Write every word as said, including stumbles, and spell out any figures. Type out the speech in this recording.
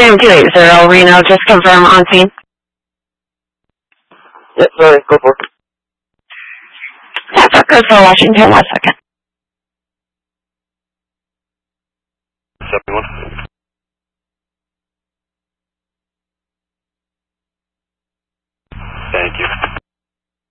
Sam two eight zero, Reno, just confirm on scene. Yep, sorry, go for it. Yeah, Parker for Washington, one second.